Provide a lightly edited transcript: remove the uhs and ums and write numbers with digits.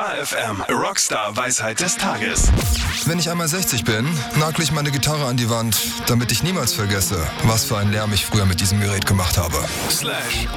Star FM Rockstar Weisheit des Tages. Wenn ich einmal 60 bin, nagle ich meine Gitarre an die Wand, damit ich niemals vergesse, was für einen Lärm ich früher mit diesem Gerät gemacht habe.